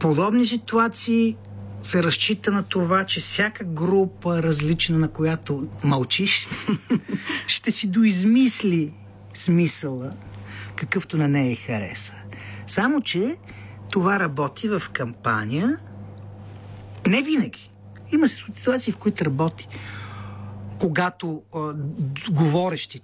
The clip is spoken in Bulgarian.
подобни ситуации се разчита на това, че всяка група, различна на която мълчиш, ще си доизмисли смисъла, какъвто на нея хареса. Само, че това работи в кампания не винаги. Има ситуации, в които работи. Когато говорещите